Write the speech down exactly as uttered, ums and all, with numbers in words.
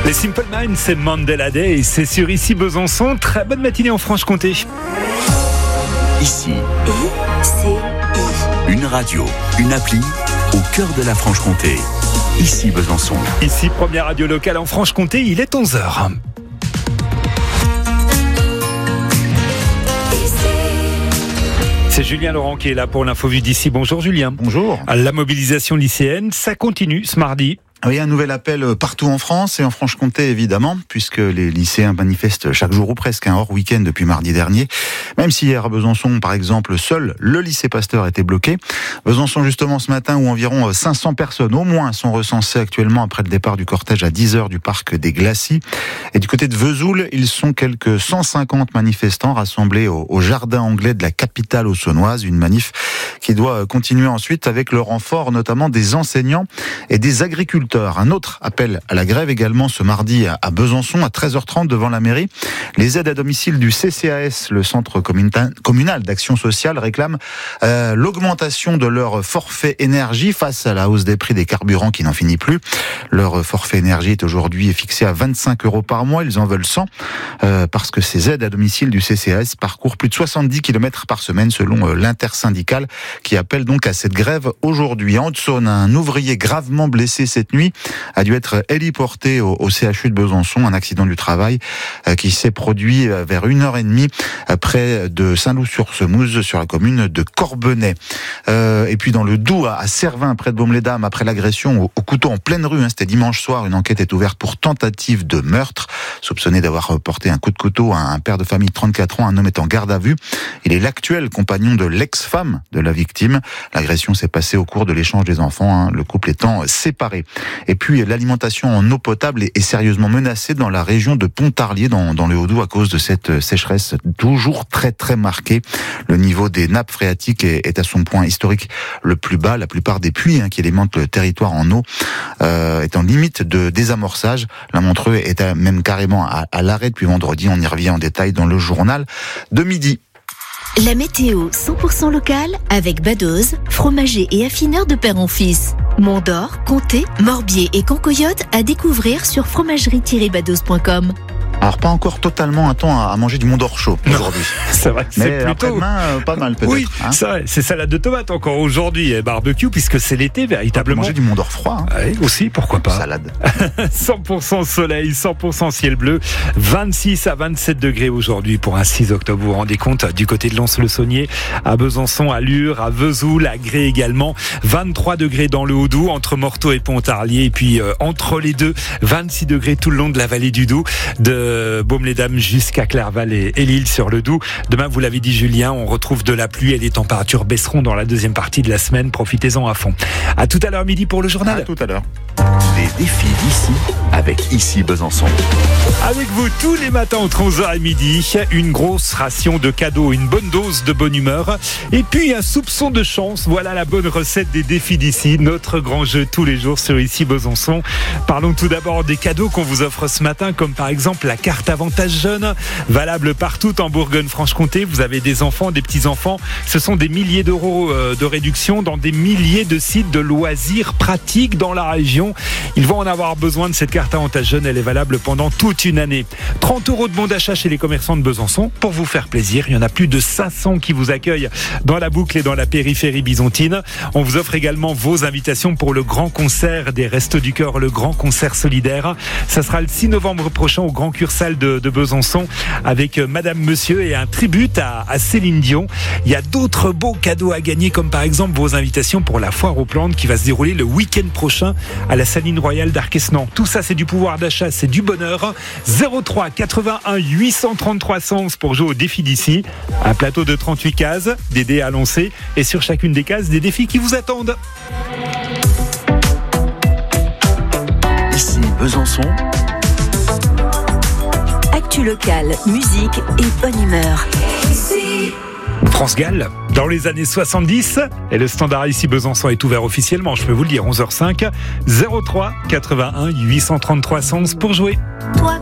Les Simple Minds, c'est Mandela Day et c'est sur Ici Besançon. Très bonne matinée en Franche-Comté. Ici, I, C, I. une radio, une appli au cœur de la Franche-Comté. Ici Besançon. Ici, première radio locale en Franche-Comté, il est onze heures. C'est Julien Laurent qui est là pour l'info vue d'ici. Bonjour Julien. Bonjour. La mobilisation lycéenne, ça continue ce mardi. Oui, un nouvel appel partout en France et en Franche-Comté évidemment, puisque les lycéens manifestent chaque jour ou presque, un hors week-end depuis mardi dernier. Même si hier à Besançon, par exemple, seul le lycée Pasteur était bloqué. Besançon justement ce matin où environ cinq cents personnes au moins sont recensées actuellement après le départ du cortège à dix heures du parc des Glacis. Et du côté de Vesoul, ils sont quelques cent cinquante manifestants rassemblés au, au jardin anglais de la capitale haute-saônoise. Une manif qui doit continuer ensuite avec le renfort notamment des enseignants et des agriculteurs. Un autre appel à la grève également ce mardi à Besançon à treize heures trente devant la mairie. Les aides à domicile du C C A S, le centre communal d'action sociale, réclament euh, l'augmentation de leur forfait énergie face à la hausse des prix des carburants qui n'en finit plus. Leur forfait énergie est aujourd'hui fixé à vingt-cinq euros par mois. Ils en veulent cent euh, parce que ces aides à domicile du C C A S parcourent plus de soixante-dix kilomètres par semaine selon euh, l'intersyndicale qui appelle donc à cette grève aujourd'hui. En Haute-Saône, un ouvrier gravement blessé cette nuit a dû être héliporté au, au C H U de Besançon, un accident du travail euh, qui s'est produit euh, vers une heure et demie euh, près de Saint-Loup-sur-Semouse, sur la commune de Corbenay. Euh, et puis dans le Doubs, à Servins, près de Baume-les-Dames, après l'agression au, au couteau en pleine rue, hein, c'était dimanche soir, une enquête est ouverte pour tentative de meurtre, soupçonné d'avoir porté un coup de couteau à un père de famille de trente-quatre ans, un homme est en garde à vue. Il est l'actuel compagnon de l'ex-femme de la victime. L'agression s'est passée au cours de l'échange des enfants, hein, le couple étant séparé. Et puis l'alimentation en eau potable est sérieusement menacée dans la région de Pontarlier, dans, dans le Haut-Doubs, à cause de cette sécheresse toujours très très marquée. Le niveau des nappes phréatiques est, est à son point historique le plus bas. La plupart des puits hein, qui alimentent le territoire en eau euh, est en limite de désamorçage. La Montreux est à, même carrément à, à l'arrêt depuis vendredi. On y revient en détail dans le journal de midi. La météo cent pour cent locale avec Badoz, fromager et affineur de père en fils. Mont-d'Or, Comté, Morbier et Cancoyote à découvrir sur fromagerie tiret badoz point com. Alors pas encore totalement un temps à manger du Mont d'Or chaud aujourd'hui. C'est vrai, mais c'est plutôt après-demain euh, pas mal peut-être. Oui, hein c'est vrai, c'est salade de tomates encore aujourd'hui et barbecue puisque c'est l'été véritablement. Manger du Mont d'Or froid. Hein. Ouais, aussi, pourquoi pas. Salade. cent pour cent soleil, cent pour cent ciel bleu, vingt-six à vingt-sept degrés aujourd'hui pour un six octobre. Vous vous rendez compte, du côté de Lons-le-Saunier, à Besançon, à Lure, à Vesoul, à Gré également, vingt-trois degrés dans le Haut-Doubs entre Morteau et Pontarlier et puis euh, entre les deux, vingt-six degrés tout le long de la vallée du Doubs, de Baume-les-Dames jusqu'à Clerval et, et Lille sur le Doubs. Demain, vous l'avez dit Julien, on retrouve de la pluie et les températures baisseront dans la deuxième partie de la semaine. Profitez-en à fond. À tout à l'heure midi pour le journal. À tout à l'heure. Les défis d'ici avec Ici Besançon. Avec vous tous les matins entre onze heures et midi, une grosse ration de cadeaux, une bonne dose de bonne humeur et puis un soupçon de chance. Voilà la bonne recette des défis d'ici, notre grand jeu tous les jours sur Ici Besançon. Parlons tout d'abord des cadeaux qu'on vous offre ce matin, comme par exemple la carte Avantage Jeune, valable partout en Bourgogne-Franche-Comté. Vous avez des enfants, des petits-enfants, ce sont des milliers d'euros de réduction dans des milliers de sites de loisirs pratiques dans la région. Ils vont en avoir besoin de cette carte Avantage Jeune, elle est valable pendant toute une année. trente euros de bon d'achat chez les commerçants de Besançon pour vous faire plaisir. Il y en a plus de cinq cents qui vous accueillent dans la boucle et dans la périphérie bisontine. On vous offre également vos invitations pour le grand concert des Restos du Cœur, le grand concert solidaire. Ça sera le six novembre prochain au Grand Cursal de, de Besançon avec Madame Monsieur et un tribut à, à Céline Dion. Il y a d'autres beaux cadeaux à gagner comme par exemple vos invitations pour la foire aux plantes qui va se dérouler le week-end prochain à la Saline Royale d'Arquesnan. Tout ça c'est du pouvoir d'achat, c'est du bonheur. zéro trois quatre-vingt-un huit cent trente-trois cent pour jouer au défi d'ici. Un plateau de trente-huit cases, des dés à lancer et sur chacune des cases des défis qui vous attendent. Ici Besançon. Actu locale, musique et bonne humeur. France Gall, dans les années soixante-dix, et le standard Ici Besançon est ouvert officiellement, je peux vous le dire, onze heures cinq, zéro trois quatre-vingt-un huit cent trente-trois cent pour jouer. Toi